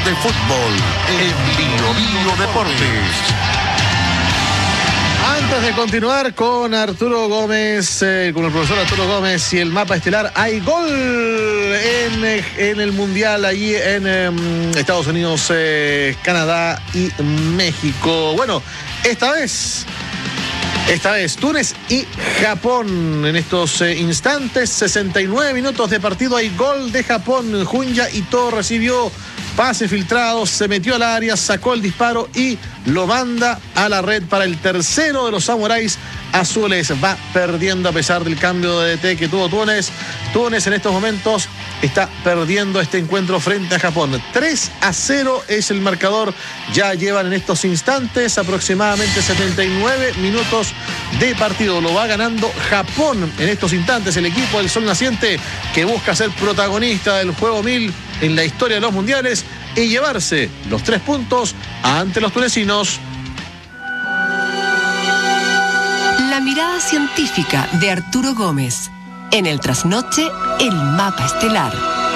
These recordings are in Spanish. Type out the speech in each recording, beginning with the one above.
de fútbol en Bio Deportes. Antes de continuar con Arturo Gómez, con el profesor Arturo Gómez y el mapa estelar, hay gol en el Mundial allí en Estados Unidos, Canadá y México. Bueno, esta vez Túnez y Japón. En estos instantes, 69 minutos de partido, hay gol de Japón. Junya Ito recibió pase filtrado, se metió al área, sacó el disparo y lo manda a la red para el tercero de los samuráis azules. Va perdiendo a pesar del cambio de DT que tuvo Túnez. Túnez en estos momentos está perdiendo este encuentro frente a Japón. 3-0 es el marcador. Ya llevan en estos instantes aproximadamente 79 minutos de partido. Lo va ganando Japón en estos instantes. El equipo del Sol Naciente, que busca ser protagonista del juego 1000 en la historia de los mundiales y llevarse los 3 puntos ante los tunecinos. La mirada científica de Arturo Gómez. En el trasnoche, el mapa estelar.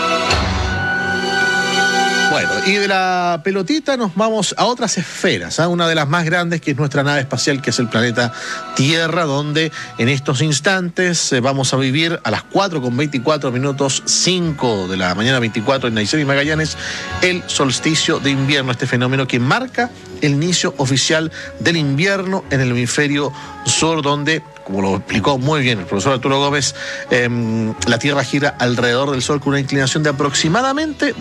Bueno, y de la pelotita nos vamos a otras esferas, ¿eh? Una de las más grandes, que es nuestra nave espacial, que es el planeta Tierra, donde en estos instantes vamos a vivir a las 4:24, 5 de la mañana 24 en Aysén y Magallanes, el solsticio de invierno, este fenómeno que marca el inicio oficial del invierno en el hemisferio sur, donde, como lo explicó muy bien el profesor Arturo Gómez, la Tierra gira alrededor del Sol con una inclinación de aproximadamente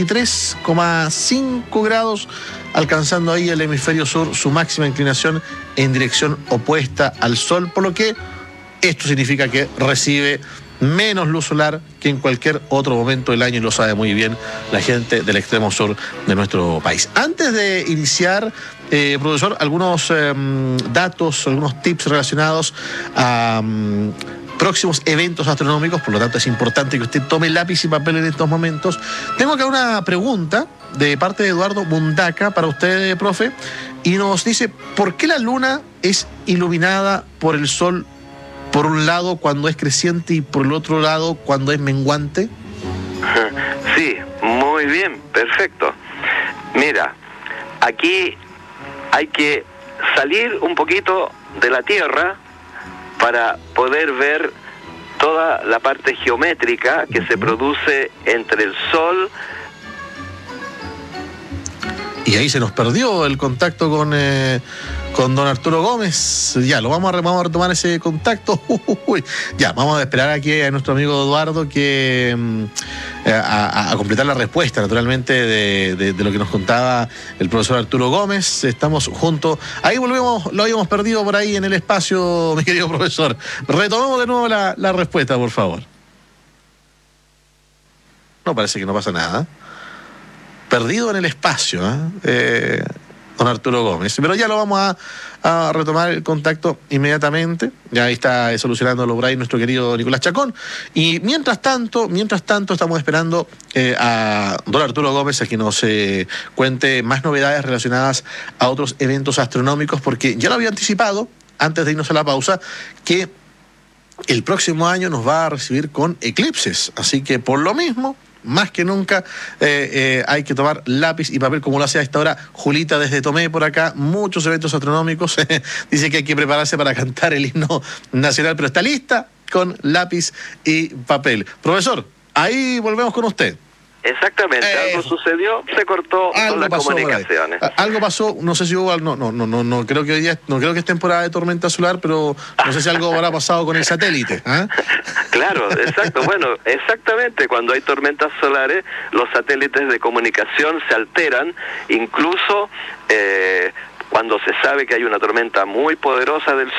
23,5 grados, alcanzando ahí el hemisferio sur su máxima inclinación en dirección opuesta al Sol, por lo que esto significa que recibe menos luz solar que en cualquier otro momento del año, y lo sabe muy bien la gente del extremo sur de nuestro país. Antes de iniciar, profesor, algunos datos, algunos tips relacionados a próximos eventos astronómicos, por lo tanto es importante que usted tome lápiz y papel en estos momentos. Tengo acá una pregunta de parte de Eduardo Mundaca para usted, profe, y nos dice: ¿por qué la luna es iluminada por el sol por un lado cuando es creciente y por el otro lado cuando es menguante? Sí, muy bien, perfecto. Mira, aquí hay que salir un poquito de la Tierra para poder ver toda la parte geométrica que se produce entre el Sol. Y ahí se nos perdió el contacto con don Arturo Gómez. Ya, vamos a retomar ese contacto. Ya, vamos a esperar aquí a nuestro amigo Eduardo que a completar la respuesta, naturalmente, de lo que nos contaba el profesor Arturo Gómez. Estamos juntos. Ahí volvemos, lo habíamos perdido por ahí en el espacio, mi querido profesor. Retomemos de nuevo la respuesta, por favor. No, parece que no pasa nada. Perdido en el espacio, don Arturo Gómez. Pero ya lo vamos a retomar el contacto inmediatamente. Ya ahí está solucionándolo por ahí nuestro querido Nicolás Chacón. Y mientras tanto, estamos esperando a don Arturo Gómez a que nos cuente más novedades relacionadas a otros eventos astronómicos, porque ya lo había anticipado, antes de irnos a la pausa, que el próximo año nos va a recibir con eclipses. Así que por lo mismo, más que nunca hay que tomar lápiz y papel, como lo hace a esta hora Julita desde Tomé por acá. Muchos eventos astronómicos. Dice que hay que prepararse para cantar el himno nacional, pero está lista con lápiz y papel. Profesor, ahí volvemos con usted. Exactamente, algo sucedió, se cortó con las comunicaciones. Algo pasó, no sé si hubo, no creo que hoy día, no creo que es temporada de tormenta solar, pero no sé si algo habrá pasado con el satélite. Claro, exacto. Bueno, exactamente, cuando hay tormentas solares, los satélites de comunicación se alteran, incluso cuando se sabe que hay una tormenta muy poderosa del